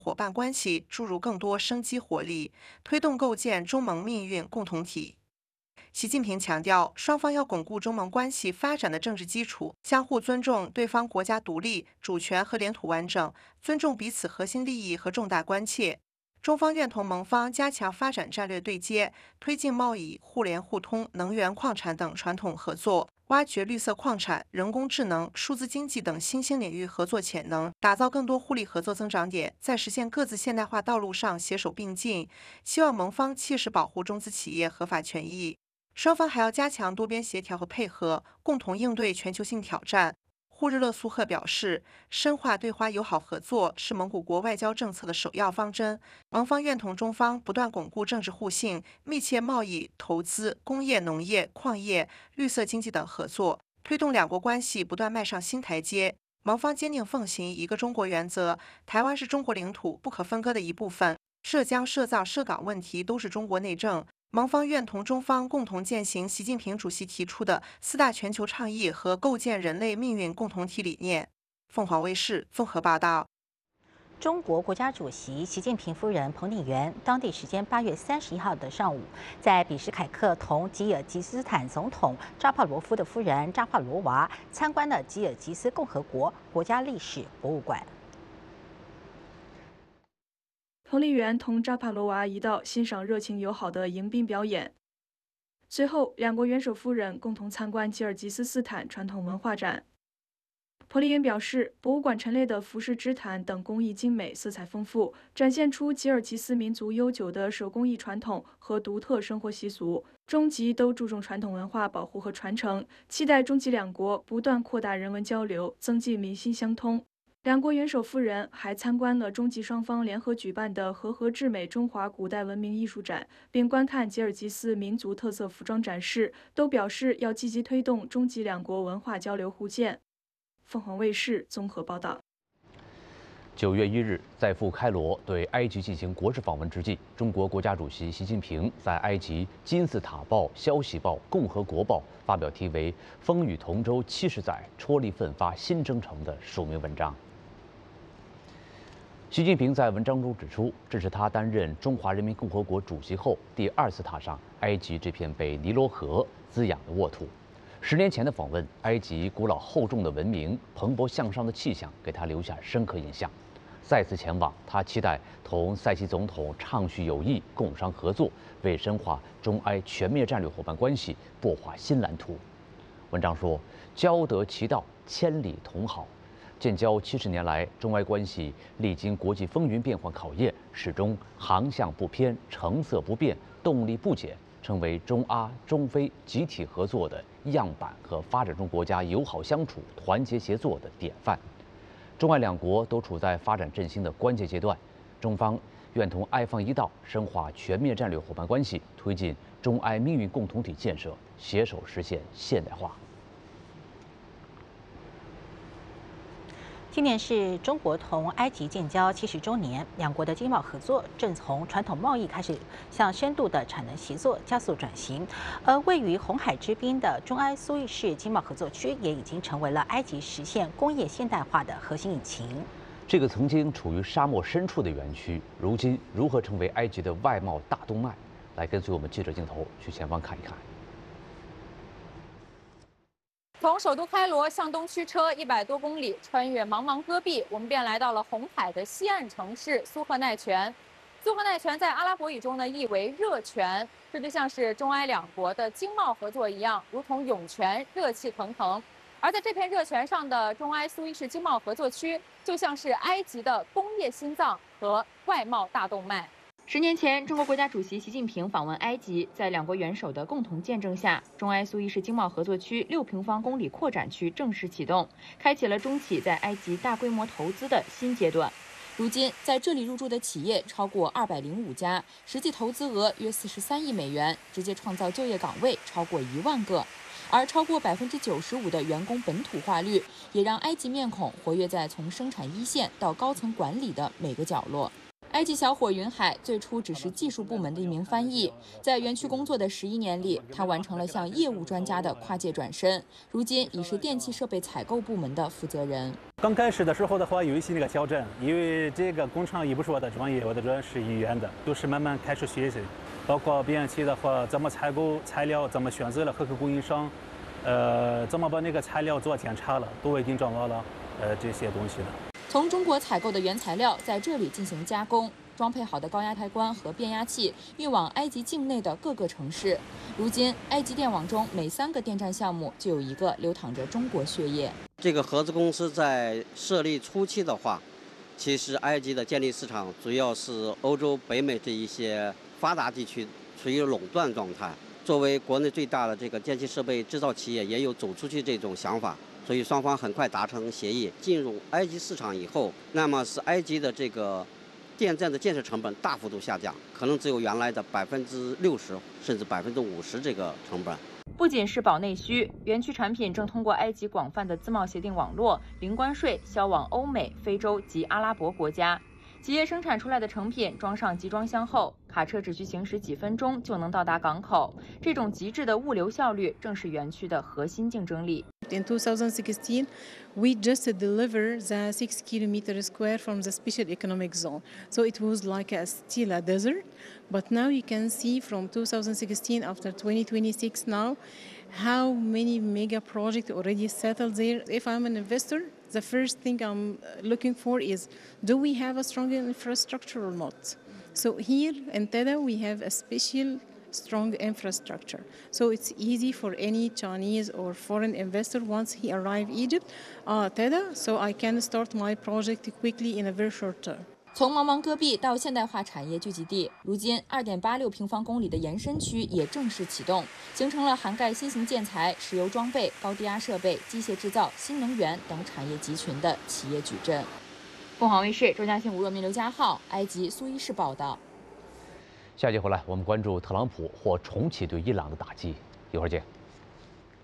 伙伴关系注入更多生机活力，推动构建中蒙命运共同体。习近平强调，双方要巩固中蒙关系发展的政治基础，相互尊重对方国家独立、主权和领土完整，尊重彼此核心利益和重大关切。中方愿同盟方加强发展战略对接，推进贸易、互联互通、能源、矿产等传统合作，挖掘绿色矿产、人工智能、数字经济等新兴领域合作潜能，打造更多互利合作增长点，在实现各自现代化道路上携手并进。希望盟方切实保护中资企业合法权益。双方还要加强多边协调和配合，共同应对全球性挑战。呼日勒苏赫表示，深化对华友好合作是蒙古国外交政策的首要方针。盟方愿同中方不断巩固政治互信，密切贸易、投资、工业、农业、矿业、绿色经济等合作，推动两国关系不断迈上新台阶。盟方坚定奉行一个中国原则，台湾是中国领土不可分割的一部分，涉疆、涉藏、涉港问题都是中国内政。盟方愿同中方共同践行习近平主席提出的四大全球倡议和构建人类命运共同体理念。凤凰卫视综合报道。 中国国家主席习近平夫人彭丽媛当地时间8月31号的上午，在比什凯克同吉尔吉斯斯坦总统扎帕罗夫的夫人扎帕罗娃参观了吉尔吉斯共和国国家历史博物馆。 彭丽媛同扎帕罗娃一道欣赏热情友好的迎宾表演。随后，两国元首夫人共同参观吉尔吉斯斯坦传统文化展。彭丽媛表示，博物馆陈列的服饰织毯等工艺精美、色彩丰富，展现出吉尔吉斯民族悠久的手工艺传统和独特生活习俗。中吉都注重传统文化保护和传承，期待中吉两国不断扩大人文交流，增进民心相通。两国元首夫人还参观了中吉双方联合举办的和合至美中华古代文明艺术展，并观看吉尔吉斯民族特色服装展示，都表示要积极推动中吉两国文化交流互鉴。凤凰卫视综合报道。 9月1日，在赴开罗对埃及进行国事访问之际，中国国家主席习近平在埃及金字塔报、消息报、共和国报发表题为《风雨同舟70载，踔厉奋发新征程》的署名文章。习近平在文章中指出，这是他担任中华人民共和国主席后第2次踏上埃及这片被尼罗河滋养的沃土。10年前的访问，埃及古老厚重的文明、蓬勃向上的气象给他留下深刻印象。再次前往，他期待同塞西总统畅叙友谊、共商合作，为深化中埃全面战略伙伴关系擘画新蓝图。文章说：“交得其道，千里同好。”建交70年来，中埃关系历经国际风云变幻考验，始终航向不偏、成色不变、动力不减，成为中阿、中非集体合作的样板和发展中国家友好相处、团结协作的典范。中埃两国都处在发展振兴的关键阶段，中方愿同埃方一道，深化全面战略伙伴关系，推进中埃命运共同体建设，携手实现现代化。 今年是中国同埃及建交70周年，两国的经贸合作正从传统贸易开始向深度的产能协作加速转型。而位于红海之滨的中埃苏伊士经贸合作区也已经成为了埃及实现工业现代化的核心引擎。 这个曾经处于沙漠深处的园区，如今如何成为埃及的外贸大动脉？来跟随我们记者镜头去前方看一看。 从首都开罗向东驱车100多公里，穿越茫茫戈壁，我们便来到了红海的西岸城市苏赫奈泉。苏赫奈泉在阿拉伯语中呢意为热泉，这就像是中埃两国的经贸合作一样，如同涌泉，热气腾腾。而在这片热泉上的中埃苏伊士经贸合作区，就像是埃及的工业心脏和外贸大动脉。10年前，中国国家主席习近平访问埃及，在两国元首的共同见证下，中埃苏伊士经贸合作区6平方公里扩展区正式启动，开启了中企在埃及大规模投资的新阶段。如今，在这里入驻的企业超过205家，实际投资额约43亿美元，直接创造就业岗位超过1万个。而超过95%的员工本土化率，也让埃及面孔活跃在从生产一线到高层管理的每个角落。 埃及小伙云海最初只是技术部门的一名翻译，在园区工作的11年里，他完成了向业务专家的跨界转身，如今已是电气设备采购部门的负责人。 刚开始的时候的话，有一些挑战，因为这个工厂也不是我的专业，我的专业是语言的，都是慢慢开始学习，包括变压器的话，怎么采购材料，怎么选择了合格供应商，怎么把那个材料做检查了，都已经掌握了这些东西了。 从中国采购的原材料在这里进行加工，装配好的高压开关和变压器运往埃及境内的各个城市。如今，埃及电网中每3个电站项目就有1个流淌着中国血液。 这个合资公司在设立初期的话，其实埃及的电力市场主要是欧洲、北美这一些发达地区处于垄断状态。作为国内最大的这个电气设备制造企业，也有走出去这种想法。所以双方很快达成协议，进入埃及市场以后，那么是埃及的这个电站的建设成本大幅度下降，可能只有原来的60%甚至50%这个成本。 不仅是保内需，园区产品正通过埃及广泛的自贸协定网络，零关税销往欧美、非洲及阿拉伯国家。企业生产出来的成品装上集装箱后，卡车只需行驶几分钟就能到达港口。这种极致的物流效率正是园区的核心竞争力。 In 2016, we just delivered the 6 kilometers square from the special economic zone. So it was like still a desert. But now you can see from 2016 after 2026 now, how many mega projects already settled there. If I'm an investor, the first thing I'm looking for is, do we have a strong infrastructure or not? So here in Teda, we have a special strong infrastructure. So it's easy for any Chinese or foreign investor once he arrive Egypt, Teda, so I can start my project quickly in a very short term. 从茫茫戈壁到现代化产业聚集地，如今2.86平方公里的延伸区也正式启动，形成了涵盖新型建材、石油装备、高低压设备、机械制造、新能源等产业集群的企业矩阵。凤凰卫视周嘉欣、吴若明、刘家浩，埃及苏伊士报道。 下集回来，我们关注特朗普或重启对伊朗的打击，一会儿见。